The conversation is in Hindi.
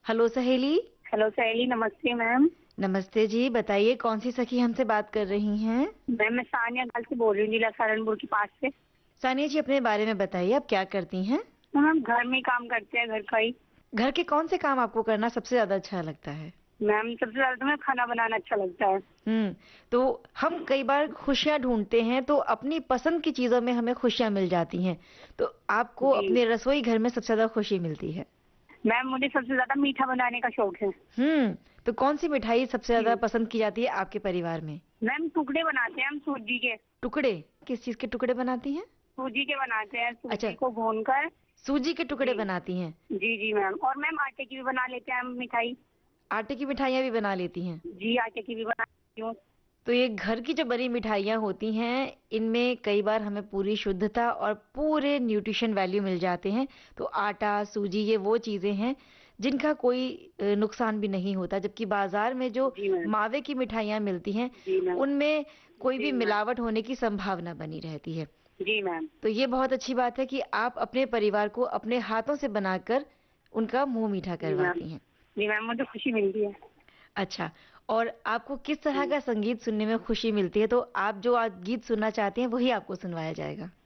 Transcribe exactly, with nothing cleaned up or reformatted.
हेलो सहेली। हेलो सहेली, नमस्ते मैम। नमस्ते जी, बताइए कौन सी सखी हमसे बात कर रही हैं? मैम मैं सानिया गाल से बोल रही हूँ, जिला सहारनपुर के पास से। सानिया जी, अपने बारे में बताइए, आप क्या करती हैं? मैम हम घर में ही काम करते हैं, घर का ही। घर के कौन से काम आपको करना सबसे ज्यादा अच्छा लगता है? मैम सबसे ज्यादा तो मैं खाना बनाना अच्छा लगता है। हम्म। तो हम कई बार खुशियां ढूंढते हैं, तो अपनी पसंद की चीजों में हमें खुशियां मिल जाती हैं। तो आपको जी अपने रसोई घर में सबसे ज्यादा खुशी मिलती है? मैम, मुझे सबसे ज्यादा मीठा बनाने का शौक है। हम्म। तो कौन सी मिठाई सबसे ज्यादा जी पसंद की जाती है आपके परिवार में? मैम, टुकड़े बनाते हैं हम सूजी के। टुकड़े? किस चीज के टुकड़े बनाती हैं? सूजी के बनाते हैं, अच्छा, सूजी को भून कर। सूजी के टुकड़े जी बनाती हैं। जी जी मैम, और मैम आटे की भी बना लेते हैं हम मिठाई। आटे की मिठाइयाँ भी बना लेती हैं? जी आटे की भी बना लेती हूँ। तो ये घर की जो बनी मिठाइयाँ होती हैं, इनमें कई बार हमें पूरी शुद्धता और पूरे न्यूट्रिशन वैल्यू मिल जाते हैं। तो आटा, सूजी, ये वो चीज़ें हैं जिनका कोई अ, नुकसान भी नहीं होता, जबकि बाजार में जो जी मैम। मावे की मिठाइयाँ मिलती हैं, जी मैम। उनमें कोई जी भी मैम। मिलावट होने की संभावना बनी रहती है। जी मैम। तो ये बहुत अच्छी बात है कि आप अपने परिवार को अपने हाथों से बनाकर उनका मुंह मीठा जी मैम। करवाती हैं। जी मैम, मुझे खुशी मिलती है। अच्छा, और आपको किस तरह जी का संगीत सुनने में खुशी मिलती है? तो आप जो आज गीत सुनना चाहते हैं वही आपको सुनवाया जाएगा।